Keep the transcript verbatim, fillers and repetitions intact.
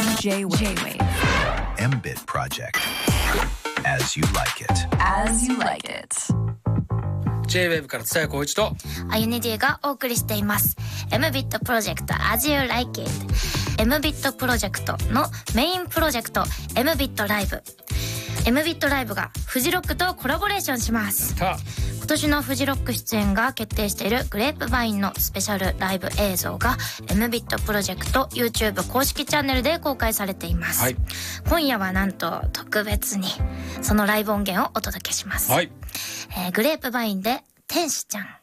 J-Wave エムビット Project As You Like It As You Like It J-Wave から蔦谷好一とあゆね D がお送りしています エムビット Project As You Like It。 エムビット Project のメインプロジェクト エムビット ライブ。 エムビット ライブがフジロックとコラボレーションします。 た今年のフジロック出演が決定しているグレープバインのスペシャルライブ映像が エムビット プロジェクト YouTube 公式チャンネルで公開されています、はい、今夜はなんと特別にそのライブ音源をお届けします、 はい、 えー、グレープバインで天使ちゃん。